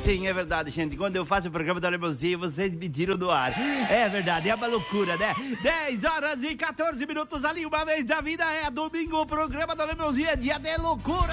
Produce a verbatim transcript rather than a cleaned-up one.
Sim, é verdade, gente. Quando eu faço o programa da Alemãozinha, vocês me tiram do ar. É verdade, é uma loucura, né? dez horas e quatorze minutos ali, uma vez da vida é domingo, o programa da Alemãozinha é dia de loucura.